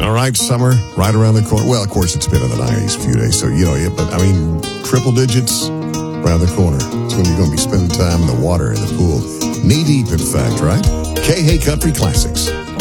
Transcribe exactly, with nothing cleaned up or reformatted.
All right, summer right around the corner. Well, of course, it's been in the nineties a few days, so, you know, yeah, but I mean, triple digits around the corner. It's when you're going to be spending time in the water, in the pool. Knee deep, in fact, right? K-Hay Country Classics